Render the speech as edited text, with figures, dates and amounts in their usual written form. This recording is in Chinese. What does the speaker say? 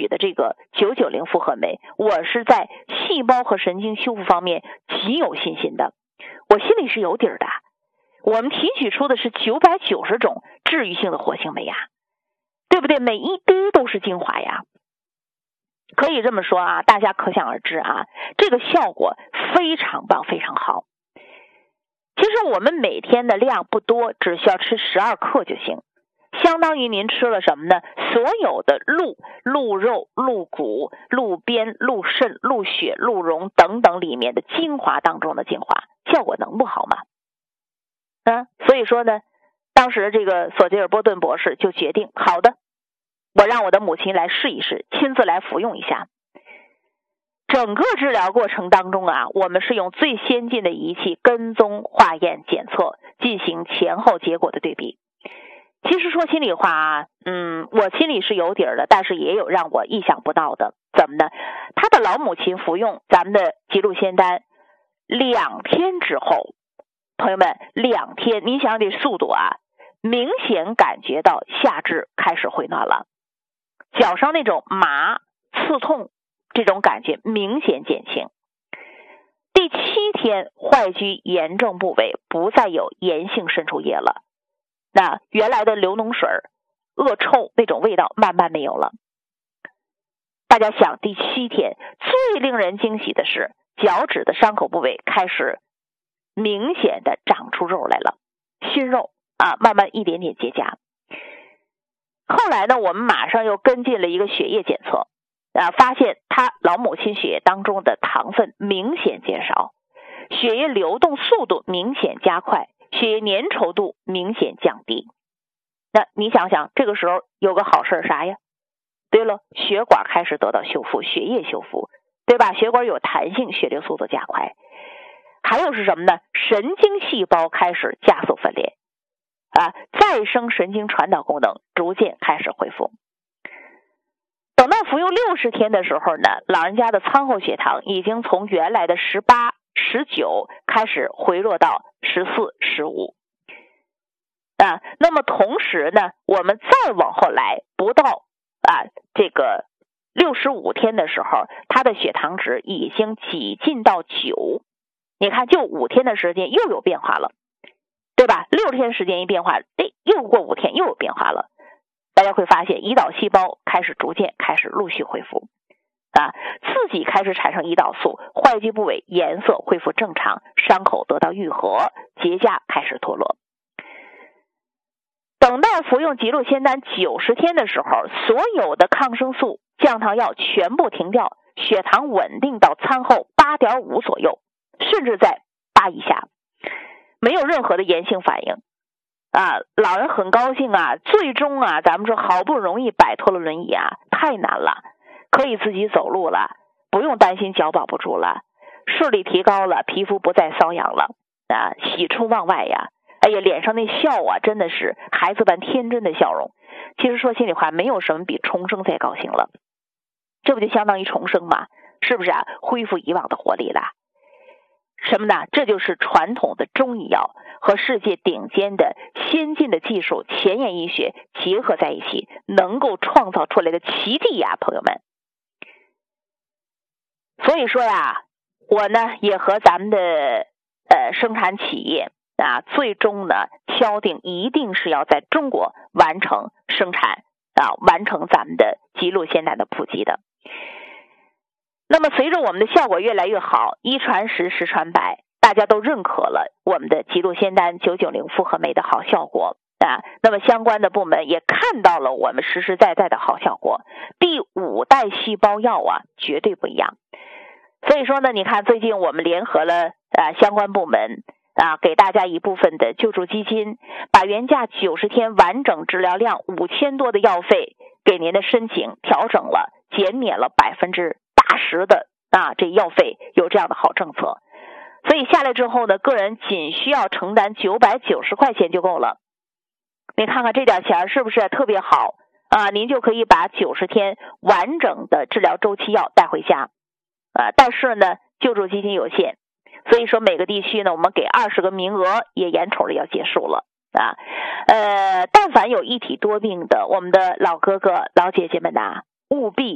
取的这个990复合酶，我是在细胞和神经修复方面极有信心的，我心里是有底儿的。我们提取出的是990种治愈性的活性酶呀，对不对？每一滴都是精华呀。可以这么说啊，大家可想而知啊，这个效果非常棒，非常好。其实我们每天的量不多，只需要吃12克就行，相当于您吃了什么呢？所有的鹿肉、鹿骨、鹿鞭、鹿肾、鹿血、鹿茸等等里面的精华当中的精华，效果能不好吗？所以说呢，当时这个索吉尔波顿博士就决定，好的，我让我的母亲来试一试，亲自来服用一下。整个治疗过程当中啊，我们是用最先进的仪器跟踪、化验、检测，进行前后结果的对比。其实说心里话啊，我心里是有底儿的，但是也有让我意想不到的。怎么呢？他的老母亲服用咱们的吉鹿仙丹2天之后，朋友们，2天，您想想这速度啊，明显感觉到下肢开始回暖了，脚上那种麻、刺痛这种感觉明显减轻。第7天，坏疽炎症部位不再有炎性渗出液了，那原来的流脓水、恶臭那种味道慢慢没有了。大家想，第7天最令人惊喜的是，脚趾的伤口部位开始明显的长出肉来了，新肉啊，慢慢一点点结痂。后来呢，我们马上又跟进了一个血液检测发现他老母亲血液当中的糖分明显减少，血液流动速度明显加快，血液粘稠度明显降低。那你想想，这个时候有个好事啥呀？对了，血管开始得到修复，血液修复，对吧？血管有弹性，血流速度加快。还有是什么呢？神经细胞开始加速分裂再生神经传导功能逐渐开始恢复。等到服用60天的时候呢，老人家的餐后血糖已经从原来的18、19开始回落到14、15那么同时呢，我们再往后来，不到这个65天的时候，他的血糖值已经挤进到9。你看，就5天的时间又有变化了，对吧？6天时间一变化，又过5天又有变化了。大家会发现，胰岛细胞开始逐渐开始陆续恢复自己开始产生胰岛素，坏疽部位颜色恢复正常，伤口得到愈合，结痂开始脱落。等到服用吉鹿仙丹90天的时候，所有的抗生素、降糖药全部停掉，血糖稳定到餐后 8.5 左右，甚至在8以下，没有任何的炎性反应老人很高兴最终咱们说好不容易摆脱了轮椅太难了，可以自己走路了，不用担心脚保不住了，视力提高了，皮肤不再瘙痒了喜出望外呀！哎呀，脸上那笑真的是孩子般天真的笑容。其实说心里话，没有什么比重生再高兴了，这不就相当于重生吗？是不是恢复以往的活力了？什么呢？这就是传统的中医药和世界顶尖的先进的技术、前沿医学结合在一起，能够创造出来的奇迹朋友们。所以说我呢也和咱们的生产企业最终呢敲定一定是要在中国完成生产完成咱们的吉鹿仙丹的普及的。那么随着我们的效果越来越好，一传十，十传百，大家都认可了我们的吉鹿仙丹990复合酶的好效果那么相关的部门也看到了我们实实在在的好效果。第5代细胞药绝对不一样。所以说呢，你看最近我们联合了相关部门给大家一部分的救助基金，把原价90天完整治疗量5000多的药费给您的申请调整了，减免了80%的这药费，有这样的好政策。所以下来之后呢，个人仅需要承担990块钱就够了。你看看这点钱是不是特别好您就可以把90天完整的治疗周期药带回家但是呢，救助基金有限，所以说每个地区呢，我们给20个名额，也眼瞅着要结束了但凡有一体多病的我们的老哥哥老姐姐们务必